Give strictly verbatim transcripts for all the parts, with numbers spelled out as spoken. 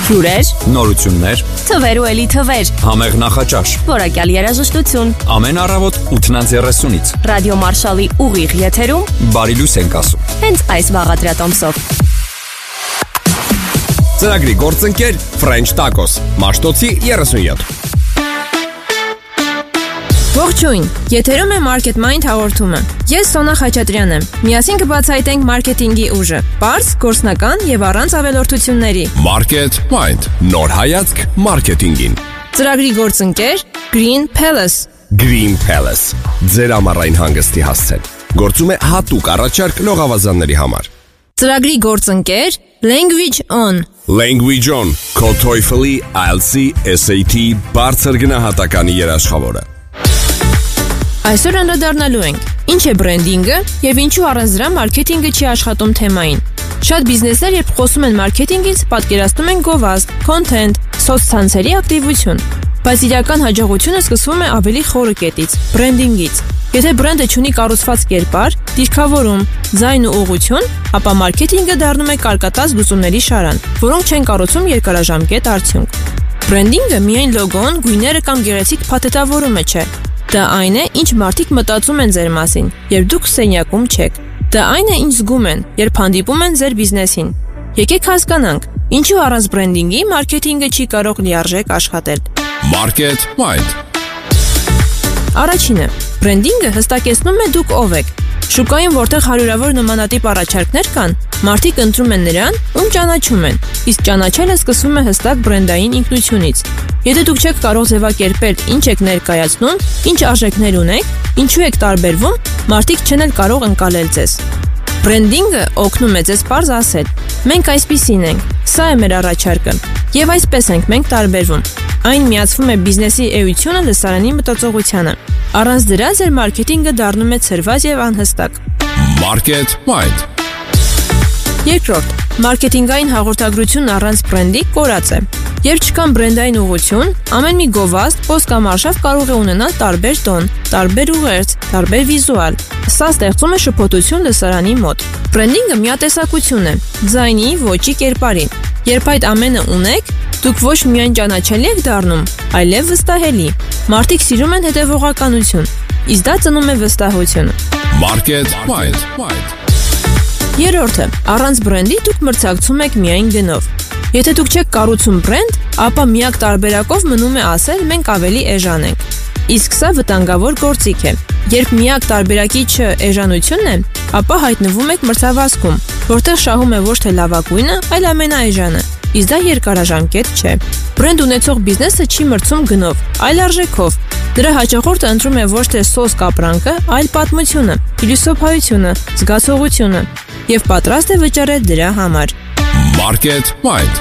Հյուրեր, նորություններ, թվեր ու էլի թվեր, համեղ նախաճաշ, որակյալ երաժշտություն, ամեն առավոտ ութից երեսունից, Ռադիո Մարշալի ուղիղ եթերում, բարի լույս ենք ասում, հենց այս վաղադրատոմսով։ Ծրագրի գործընկեր French Tacos, Մաշտոցի երեսունյոթ։ Ողջույն, եթերում է Market Mind հաղորդումը։ Ես Սոնա Խաչատրյանն եմ։ Միասին կբացահայտենք մարքեթինգի ուժը, պարզ, գործնական եւ առանց ավելորդությունների։ Market Mind, նոր հայացք մարքեթինգին։ Ծրագրի գործընկեր Green Palace։ Green Palace, ձեր ամառային հանգստի հասցեն։ Գործում է հատուկ առաջարկ լողավազանների համար։ Ծրագրի գործընկեր Language On։ Language On, քո TOEFL-ի, I E L T S-ի, S A T բարձր գնահատականի երաշխավորը։ Այսօր անդրադառնալու ենք ինչ է բրենդինգը եւ ինչու առանց դրա մարքեթինգը չի աշխատում թեմային։ Շատ բիզնեսներ, երբ խոսում են մարքեթինգից, պատկերացնում են գովազդ, քոնթենտ, սոցցանցերի ակտիվություն, բայց իրական հաջողությունը սկսվում է ավելի խորը կետից՝ բրենդինգից։ Եթե բրենդը չունի կառուցված կերպար, դիրքավորում, ձայն ու ուղղություն, ապա մարքեթինգը դառնում է կարկատած լուծումների շարան, որոնք չեն կառուցում երկարաժամկետ արդյունք։ Բրենդինգը միայն լոգոն, գույները կամ գեղեցիկ փաթեթավորումը չէ։ Դա այն է, ինչ մարդիկ մտածում են ձեր մասին, երբ դուք սենյակում չեք։ Դա այն է, ինչ զգում են, երբ հանդիպում են ձեր բիզնեսին։ Եկեք հասկանանք, ինչու առանց բրենդինգի մարքեթինգը չի կարող լիարժեք աշխատել։ Market Mind։ Առաջինը, բրենդինգը հստակեցնում է դուք ով եք։ Շուկայում, որտեղ հարյուրավոր նմանատիպ առաջարկներ կան, մարդիկ ընտրում են նրան, ում ճանաչում են, իսկ ճանաչելը սկսվում է հստակ բրենդային ինքնությունից։ Եթե դուք չեք կարող ձևակերպել ինչ եք ներկայացնում, ինչ արժեքներ ունեք, ինչու եք տարբերվում, մարդիկ չեն էլ կարող ընկալել ձեզ։ Բրենդինգը օգնում է ձեզ պարզ ասել. մենք այսպիսին ենք, սա է մեր առաջարկը, եւ այսպես ենք մենք տարբերվում։ Այն միացվում է բիզնեսի էությունը լսարանի մտածողությանը։ Առանց դրա ձեր մարքեթինգը դառնում է ցրված եւ անհստակ։ Market Mind։ Երկրորդ, մարքեթինգային հաղորդագրությունն առանց բրենդի կորած է։ Երբ չկան բրենդային ուղղություն, ամեն մի գովազդ, պոստ կամ արշավ կարող է ունենալ տարբեր տոն, տարբեր ուղերձ, տարբեր վիզուալ։ Սա ստեղծում է շփոթություն լսարանի մոտ։ Բրենդինգը միատեսակություն է՝ ձայնի, ոճի, կերպարի։ Երբ այդ ամենը ունեք, դուք ոչ միայն ճանաչելի եք դառնում, այլև վստահելի։ Մարդիկ սիրում են հետևողականություն, իսկ դա ծնում է վստահությունը։ Market Mind։ Երրորդը, առանց բրենդի դուք մրցակցում եք միայն գնով։ Եթե դուք չեք կառուցում բրենդ, ապա միակ տարբերակով մնում է ասել մենք ավելի էժան ենք։ Իսկ սա վտանգավոր գործիք է։ Երբ միակ տարբերակիչը էժանությունն է, ապա հայտնվում եք մրցավազքում, որտեղ շահում է ոչ թե լավագույնը, այլ ամենաէժանը, իսկ դա երկարաժամկետ չէ։ Բրենդ ունեցող բիզնեսը չի մրցում գնով, այլ արժեքով։ Դրա հաճախորդը ընտրում է ոչ թե սոս կապրանքը, այլ պատմությունը, փիլիսոփայությունը, զգացողությունը եւ պատրաստ է վճարել դրա համար։ Market Mind։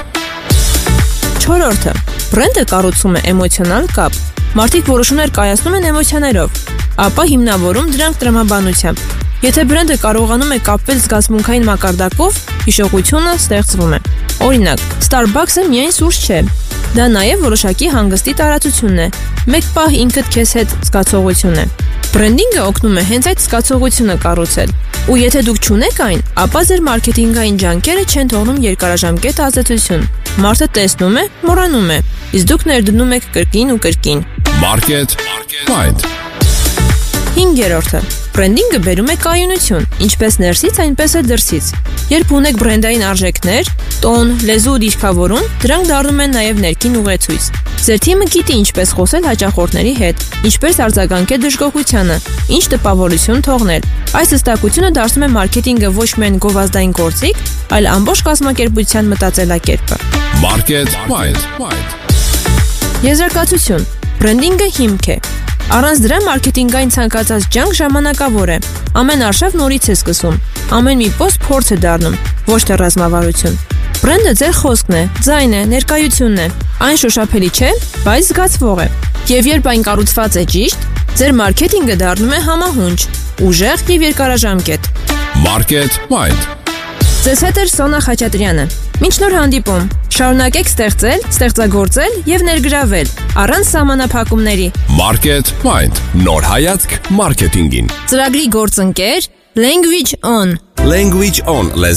Չորրորդը, բրենդը կառուցում է էմոցիոնալ կապ։ Մարդիկ որոշումներ կայացնում են էմոցիաներով, ապա հիմնավորում դրանք տրամաբանությամբ։ Եթե բրենդը կարողանում է կապվել զգացմունքային մակարդակով, հիշողությունը ստեղծվում է։ Օրինակ, Starbucks-ը միայն սուրճ չէ, դա նաև որոշակի հանգստի տարածությունն է։ Մեկ պահ ինքդ քեզ հետ զգացողություն է։ Բրենդինգը օգնում է հենց այդ զգացողությունը կառուցել։ Ու եթե դուք չունեք այն, ապա ձեր մարքեթինգային ջանքերը չեն թողնում երկարաժամկետ ազդեցություն։ Մարդը տեսնում է, մոռանում է, իսկ դուք ներդնում եք կրկին ու կրկին։ Market Mind։ Հինգերորդը, բրենդինգը բերում է կայունություն, ինչպես ներսից, այնպես էլ դրսից։ Երբ ունեք բրենդային արժեքներ, տոն, լեզու ու դիրքավորում, դրանք դառնում են նաև ներքին ուղեցույց։ Ձեր թիմը գիտի ինչպես խոսել հաճախորդների հետ, ինչպես արձագանքել դժգոհությանը, ինչ տպավորություն թողնել։ Այս հստակությունը դարձնում է մարքեթինգը ոչ միայն գովազդային գործիք, այլ ամբողջ կազմակերպության մտածելակերպը։ Market Mind։ Եզրակացություն. բրենդինգը հիմք է։ Առանց դրա մարքեթինգային ցանկացած ջանք ժամանակավոր է։ Ամեն արշավ նորից է սկսում։ Ամեն մի պոստ փորձ է դառնում, ոչ թե ռազմավարություն։ Բրենդը ձեր խոսքն է, ձայնն է, ներկայությունն է։ Այն շոշափելի չէ, բայց զգացվող է։ Եվ երբ այն կառուցված է ճիշտ, ձեր մարքեթինգը դառնում է համահունչ, ուժեղ եւ երկարաժամկետ։ Market Mind։ Ձեզ հետ է Սոնա Խաչատրյանը։ Մինչ նոր հանդիպում, շարունակեք ստեղծել, ստեղծագործել եւ ներգրավել առանց սահմանափակումների։ Market Mind, նոր հայացք մարքեթինգին։ Ծրագրի գործընկեր Language On։ Language On